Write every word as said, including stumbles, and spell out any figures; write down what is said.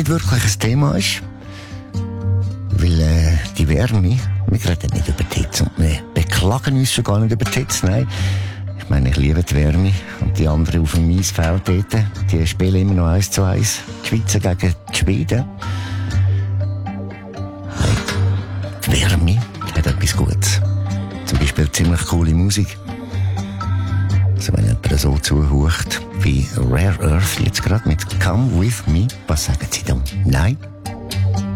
nicht wirklich ein Thema ist. Weil äh, die Wärme, wir reden nicht über die Hitze und wir beklagen uns schon gar nicht über die Hitze, nein. Ich meine, ich liebe die Wärme und die anderen auf dem Eisfeld dort, die spielen immer noch eins zu eins. Die Schweizer gegen die Schweden. Hey, die Wärme hat etwas Gutes. Zum Beispiel ziemlich coole Musik. Also wenn jemand so zuhört wie Rare Earth jetzt gerade mit Come With Me, was sagen Sie dann? Nein?